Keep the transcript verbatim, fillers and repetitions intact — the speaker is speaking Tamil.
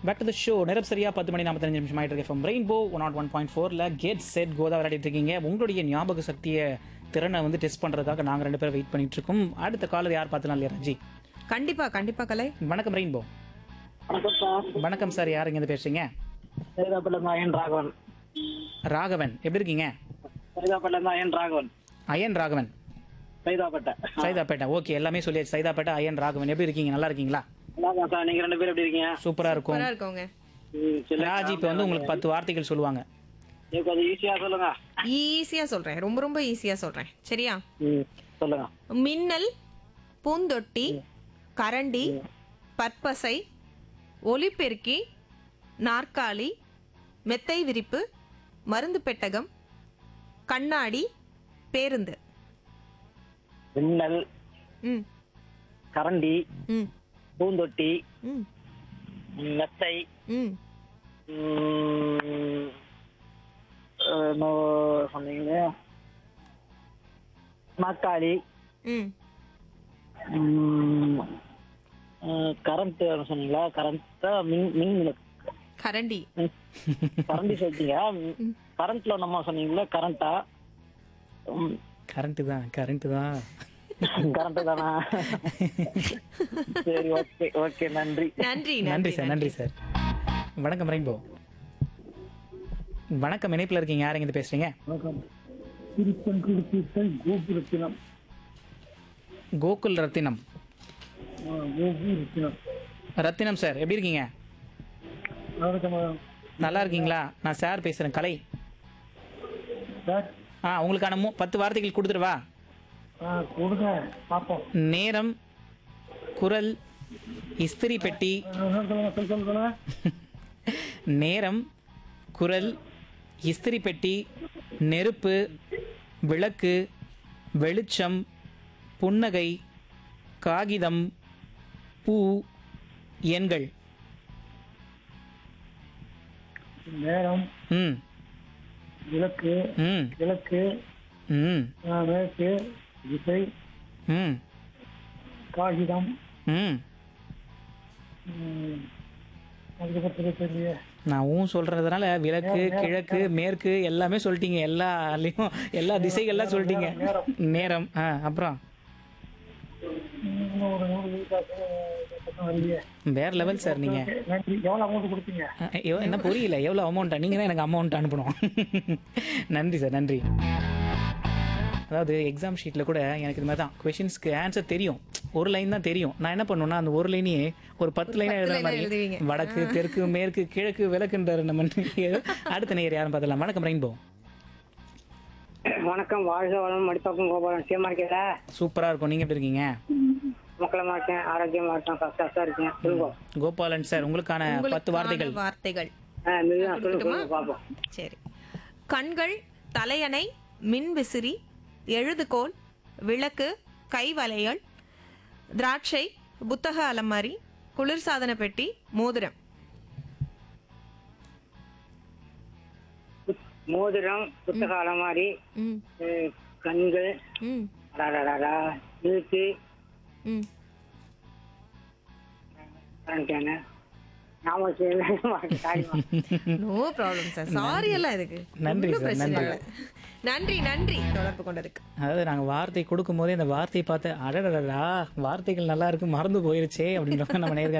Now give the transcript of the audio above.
Back to the show. நேரம் சரியா பத்து மணி நாற்பத்தஞ்சு நிமிஷம் ஆயிட்டு இருக்கு. From rainbow one not one point ஃபோர்ல கெட் செட் கோதா விளையாடிட்டு இருக்கீங்க. உங்களுடைய ஞாபக சக்தியை திறனை வந்து டெஸ்ட் பண்றதுக்காக நாங்க ரெண்டு பேரும் வெயிட் பண்ணிட்டு இருக்கோம். அடுத்த காலர் யார் பார்த்தலாம் இல்லையா ரஜி? கண்டிப்பா கண்டிப்பா கலை. வணக்கம் ரெயின்போ. வணக்கம் சார். வணக்கம் சார், யாருங்க இருந்து பேசுறீங்க? சைதாப்பேட்டில அயன் ராகவன். ராகவன், எப்படி இருக்கீங்க? சைதாப்பேட்டில iron Raghavan. Iron Raghavan, Saidapet. Saidapet. Okay, எல்லாமே சொல்லியாச்சு. சைதாப்பேட்டை அயன் ராகவன், எப்படி இருக்கீங்க? நல்லா இருக்கீங்களா? நல்லா சார். நீங்க ரெண்டு பேரும் எப்படி இருக்கீங்க? சூப்பரா இருக்கும். சூப்பரா இருக்கோங்க. ம், சரி. ராஜி இப்ப வந்து உங்களுக்கு பத்து வார்த்தைகள் சொல்லுவாங்க. நீங்க கொஞ்சம் ஈஸியா சொல்லுங்க. ஈஸியா சொல்றேன், ரொம்ப ரொம்ப ஈஸியா சொல்றேன், சரியா? ம், சொல்லுங்க. மின்னல், பூந்தொட்டி, கரண்டி, பற்பசை, ஒலிபெருக்கி, நாற்காலி, மெத்தை விரிப்பு, மருந்து பெட்டகம், கண்ணாடி, பேருந்து. மின்னல், ம் கரண்டி, ம் பூந்தொட்டி, ம் மெத்தை, ம் ம், என்னோ சொன்னீங்க, நாற்காலி, ம் கரண்ட் சொன்னீங்களா? கரண்ட், மின் மின் விளக்கு. கரண்டி. கரண்டி சொல்லிட்டீங்க. கரண்ட்ல நம்ம சொன்னீங்களா? கரண்டா? கரண்ட் தான், கரண்ட் தான். கரண்ட் தானா? சரி, ஓகே ஓகே, நன்றி. நன்றி நன்றி சார், நன்றி சார். வணக்கம் ரெயின்போ. வணக்கம், இணைப்புல இருக்கீங்க. யாருங்க இருந்து பேசுறீங்க? வணக்கம். திருப்பன்குடி கோபுரத்தினம். கோகுல் ரத்தினம். கோபுரத்தினம். ரத்தினம் சார், எப்படி இருக்கீங்க? வணக்கம் நல்லா இருக்கீங்களா? நான் சார் பேசுறேன், கலை. சார். ஆ, உங்களுக்கான மூ பத்து வார்த்தைகள் கொடுத்துருவா? ஆ, கொடுங்க பார்ப்போம். நேரம், குரல், இஸ்திரி பெட்டி. சொல்லுங்க சொல்லுங்க சொல்லுங்க. நேரம், குரல், இஸ்திரி பெட்டி, நெருப்பு, விளக்கு, வெளிச்சம், புன்னகை, காகிதம், பூ, எண்கள். நேரம், ம் விளக்கு, ம் விளக்கு, ம் ஆ, விளக்கு, விசை, ம் காகிதம், ம் ம், அதுக்கப்புறம் தெரியல. நான் ஊன் சொல்றதுனால விளக்கு, கிழக்கு, மேற்கு எல்லாமே சொல்லிட்டீங்க. எல்லாலையும் எல்லா திசைகள்லாம் சொல்லிட்டீங்க. நேரம். ஆ, அப்புறம் இன்னும் ஒரு நூறு வீட்டாக்கு வரலையே. வேற லெவல் சார் நீங்க. நன்றி. எவ்வளோ அமௌண்ட் கொடுத்தீங்க? அஹ், எவ்வ- என்ன புரியல, எவ்வளோ அமௌண்ட்டா? நீங்கள் தான் எனக்கு அமௌண்ட் அனுப்பணும். நன்றி சார், நன்றி. அதாவது எக்ஸாம் ஷீட்டில் கூட எனக்கு இது மாதிரி தான் கொஷின்ஸ்க்கு ஆன்சர் தெரியும், ஒரு லைன் தான் தெரியும். நான் என்ன பண்ணுவேன்னா அந்த ஒரு லைனையே ஒரு பத்து லைனாக எழுதுற line மாதிரி எழுதுவீங்க. வடக்கு, தெற்கு, மேற்கு, கிழக்கு, விளக்குன்றார் நம்ம. அடுத்த நேர் யாரும் பார்த்தலாம். வணக்கம் ரெயின்போ. வணக்கம். வாழ்க வளம். மடிப்பாக்கம் கோபாலன். சேமா இருக்கீங்களா? சூப்பராக இருக்கும். நீங்கள் எப்படி இருக்கீங்க? மக்களமா இருக்கேன், ஆரோக்கியமா இருக்கேன், சஸ்தா இருக்கேன். சொல்லுங்க. கோபாலன் சார், உங்களுக்கான பத்து உங்களுக்கான வார்த்தைகள். வார்த்தைகள். ஆ, மெதுவா சொல்லுங்க, கொடுக்கட்டுமா? சொல்லுங்க, பாப்போம். சரி. கண்கள், தலையணை, மின் விசிறி, எழுதுகோல், விளக்கு, கைவளையல், திராட்சை, புத்தக அலமாரி, குளிர்சாதன பெட்டி, மோதிரம். மோதிரம், புத்தக அலமாரி, ம் அஹ், கண்கள், ம் அடாடாடா, இழுத்து, ம் கரண்டான ஞாபகம் செய்யல. சாரிம்மா. No problem sir. சாரி எல்லாம் இதுக்கு நன்றி ஒண்ணும் சார், பிரச்சனை நன்றி. இல்ல. நன்றி நன்றி தொடர்பு கொண்டதுக்கு. அதாவது நாங்கள் வார்த்தை கொடுக்கும் போதே அந்த வார்த்தையை பார்த்து அடடடா வார்த்தைகள் நல்லா இருக்கு, மறந்து போயிருச்சே அப்படின்ற நம்ம நேர்காணல்